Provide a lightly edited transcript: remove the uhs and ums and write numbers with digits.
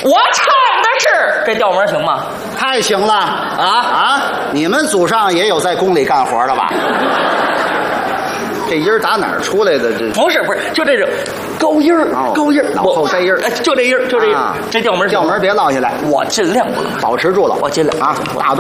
我唱的是这调门行吗？ 太行了啊！你们祖上也有在宫里干活的吧？这音儿打哪儿出来的？这不是，就这种高音儿，高音儿， 脑后摘音儿， 就这音儿，就这音儿，这调门调门别落下来， 我尽量保持住了， 我尽量啊，大段。